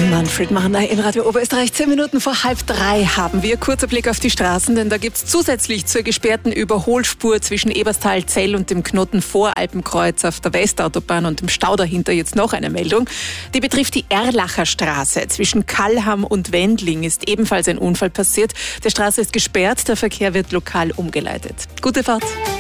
Manfred Mahner in Radio Oberösterreich. 10 Minuten vor 2:30 haben wir. Kurzer Blick auf die Straßen, denn da gibt es zusätzlich zur gesperrten Überholspur zwischen Eberstal-Zell und dem Knoten Voralpenkreuz auf der Westautobahn und dem Stau dahinter jetzt noch eine Meldung. Die betrifft die Erlacher Straße. Zwischen Kallham und Wendling ist ebenfalls ein Unfall passiert. Die Straße ist gesperrt, der Verkehr wird lokal umgeleitet. Gute Fahrt.